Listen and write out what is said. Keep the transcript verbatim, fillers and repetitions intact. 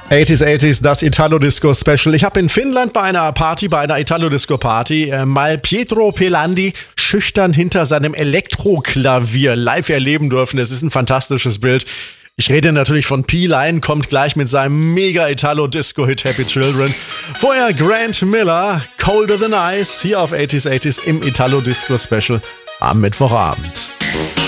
achtziger, achtziger, das Italo-Disco-Special. Ich habe in Finnland bei einer Party, bei einer Italo-Disco-Party, äh, mal Pietro Pelandi schüchtern hinter seinem Elektroklavier live erleben dürfen. Das ist ein fantastisches Bild. Ich rede natürlich von P-Line, kommt gleich mit seinem Mega-Italo-Disco-Hit Happy Children. Vorher Grant Miller, Colder Than Ice, hier auf achtziger, achtziger im Italo-Disco-Special am Mittwochabend.